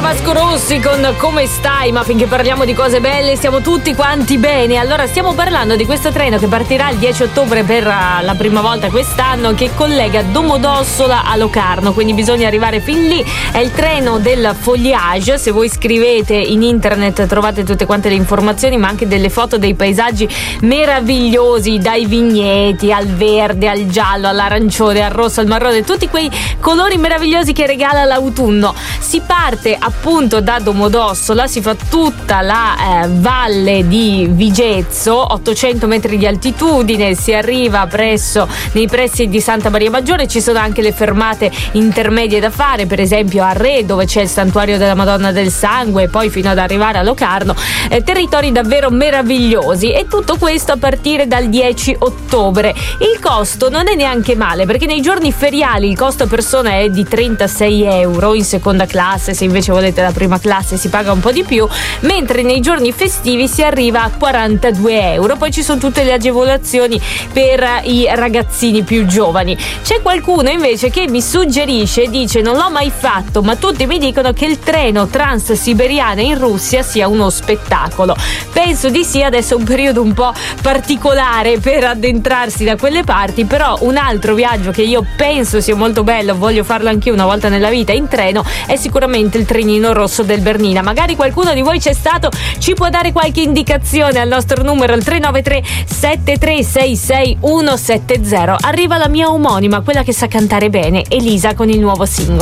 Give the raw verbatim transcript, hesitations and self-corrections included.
Vasco Rossi con Come stai? Ma finché parliamo di cose belle stiamo tutti quanti bene. Allora stiamo parlando di questo treno che partirà il dieci ottobre per la prima volta quest'anno, che collega Domodossola a Locarno, quindi bisogna arrivare fin lì. È il treno del Foliage. Se voi scrivete in internet trovate tutte quante le informazioni, ma anche delle foto dei paesaggi meravigliosi, dai vigneti al verde, al giallo, all'arancione, al rosso, al marrone, tutti quei colori meravigliosi che regala l'autunno. Si parte appunto da Domodossola, si fa tutta la eh, valle di Vigezzo, ottocento metri di altitudine, si arriva presso nei pressi di Santa Maria Maggiore. Ci sono anche le fermate intermedie da fare, per esempio a Re, dove c'è il santuario della Madonna del Sangue, e poi fino ad arrivare a Locarno, eh, territori davvero meravigliosi, e tutto questo a partire dal dieci ottobre. Il costo non è neanche male, perché nei giorni feriali il costo a persona è di trentasei euro in seconda classe. Se invece volete la prima classe si paga un po' di più, mentre nei giorni festivi si arriva a quarantadue euro. Poi ci sono tutte le agevolazioni per i ragazzini più giovani. C'è qualcuno invece che mi suggerisce, dice: non l'ho mai fatto, ma tutti mi dicono che il treno transsiberiano in Russia sia uno spettacolo. Penso di sì, adesso è un periodo un po' particolare per addentrarsi da quelle parti, però un altro viaggio che io penso sia molto bello, voglio farlo anch'io una volta nella vita in treno, è sicuramente il trenino rosso del Bernina. Magari qualcuno di voi c'è stato, ci può dare qualche indicazione al nostro numero, il tre nove tre sette tre sei sei uno sette zero. Arriva la mia omonima, quella che sa cantare bene, Elisa, con il nuovo singolo.